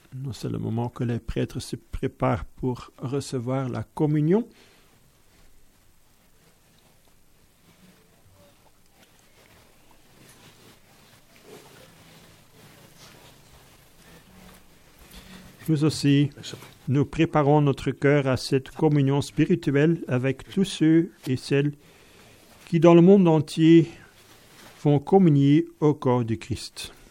C'est le moment que les prêtres se préparent pour recevoir la communion. Nous aussi, nous préparons notre cœur à cette communion spirituelle avec tous ceux et celles qui, dans le monde entier, vont communier au corps du Christ.